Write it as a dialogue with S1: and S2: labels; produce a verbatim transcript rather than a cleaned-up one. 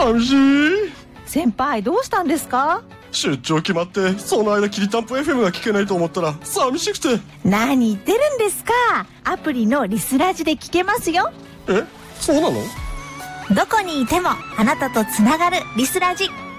S1: 寂しい。
S2: 先輩どうしたんですか？
S1: 出張決まってその間きりたんぽ エフエム が聞けないと思ったら寂しくて。
S2: 何言ってるんですか？アプリのリスラジで聞けますよ。
S1: え、そうなの？
S2: どこにいてもあなたとつながるリスラジ。